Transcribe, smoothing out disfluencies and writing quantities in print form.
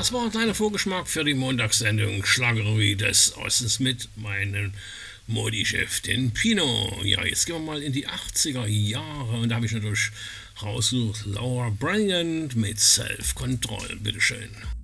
Das war ein kleiner Vorgeschmack für die Montagssendung Schlagerrevue des Ostens mit meinem Modi-Chef, den Pino. Ja, jetzt gehen wir mal in die 80er Jahre und da habe ich natürlich rausgesucht Laura Branigan mit Self-Control. Bitteschön.